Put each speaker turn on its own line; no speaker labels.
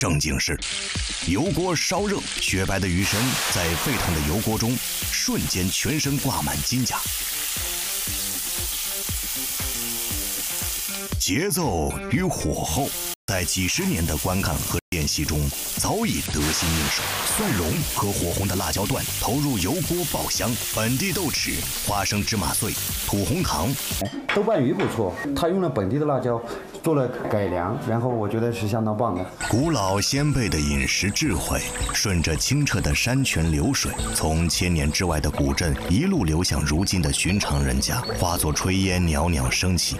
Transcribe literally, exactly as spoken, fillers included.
正经事。油锅烧热，雪白的鱼身在沸腾的油锅中瞬间全身挂满金甲，节奏与火候在几十年的观看和练习中早已得心应手。蒜蓉和火红的辣椒段投入油锅爆香，本地豆豉、花生芝麻碎、土红糖。
豆瓣鱼不错，它用了本地的辣椒做了改良，然后我觉得是相当棒的。
古老先辈的饮食智慧，顺着清澈的山泉流水，从千年之外的古镇一路流向如今的寻常人家，化作炊烟袅袅升起，